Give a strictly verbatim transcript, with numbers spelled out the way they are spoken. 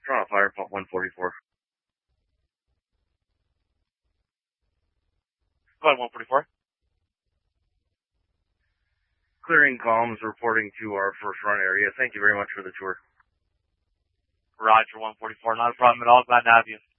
Toronto Fire, pump one forty-four. Go ahead, one forty-four. Clearing comms, reporting to our first run area. Thank you very much for the tour. Roger, one forty-four. Not a problem at all. Glad to have you.